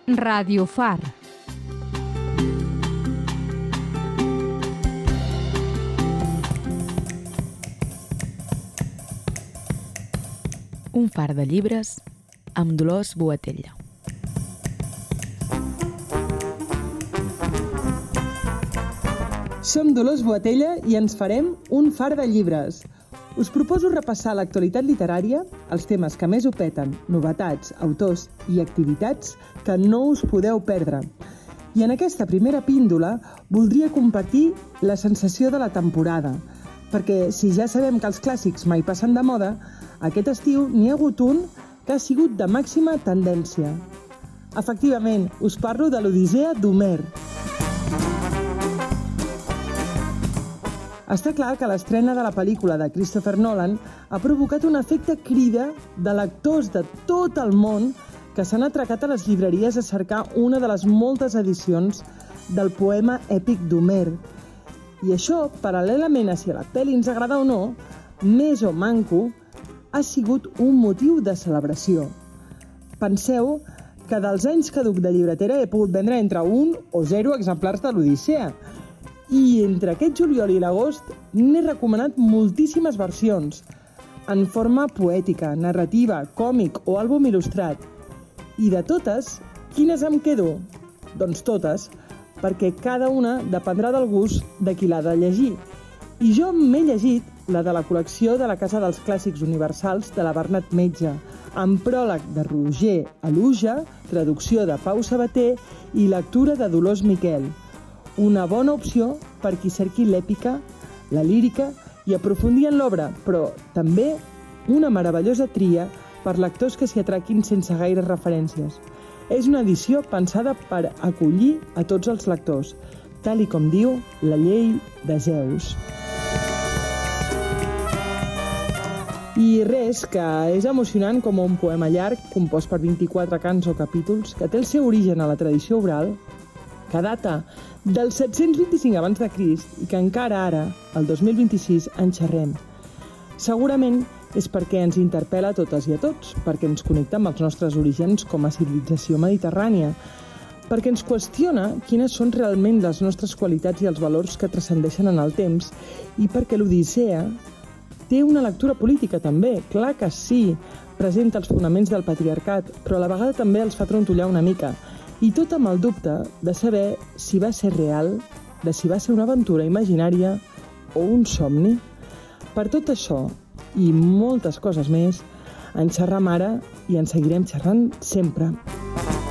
Radio Far. Un far de llibres amb Dolors Boatella. Som Dolors Boatella i ens farem un far de llibres. Us proposo repassar l'actualitat literària, els temes que més ho peten, novetats, autors i activitats que no us podeu perdre. I en aquesta primera píndola voldria compartir la sensació de la temporada, perquè si ja sabem que els clàssics mai passen de moda, aquest estiu n'hi ha hagut un que ha sigut de màxima tendència. Efectivament, us parlo de l'Odissea d'Homer. Està clar que l'estrena de la pel·lícula de Christopher Nolan ha provocat un efecte crida de lectors de tot el món que s'han atracat a les llibreries a cercar una de les moltes edicions del poema èpic d'Homer. I això, paral·lelament a si a la pel·li ens agrada o no, més o manco, ha sigut un motiu de celebració. Penseu que dels anys que duc de llibretera he pogut vendre entre 1 o 0 exemplars de l'Odissea. I entre aquest juliol i l'agost n'he recomanat moltíssimes versions, en forma poètica, narrativa, còmic o àlbum il·lustrat. I de totes, quines em quedo? Doncs totes, perquè cada una dependrà del gust de qui l'ha de llegir. I jo m'he llegit la de la col·lecció de la Casa dels Clàssics Universals de la Bernat Metge, amb pròleg de Roger Aluja, traducció de Pau Sabater i lectura de Dolors Miquel. Una bona opció per qui cerqui l'èpica, la lírica i aprofundir en l'obra, però també una meravellosa tria per lectors que s'hi atraquin sense gaires referències. És una edició pensada per acollir a tots els lectors, tal i com diu la llei de Zeus. I res, que és emocionant com un poema llarg, compost per 24 cants o capítols, que té el seu origen a la tradició oral, que data del 725 abans de Crist i que encara ara, el 2026, en xerrem. Segurament és perquè ens interpel·la a totes i a tots, perquè ens connecta amb els nostres orígens com a civilització mediterrània, perquè ens qüestiona quines són realment les nostres qualitats i els valors que transcendeixen en el temps i perquè l'Odissea té una lectura política també, clar que sí, presenta els fonaments del patriarcat, però a la vegada també els fa trontollar una mica, i tot amb el dubte de saber si va ser real, de si va ser una aventura imaginària o un somni. Per tot això, i moltes coses més, en xerram ara i en seguirem xerrant sempre.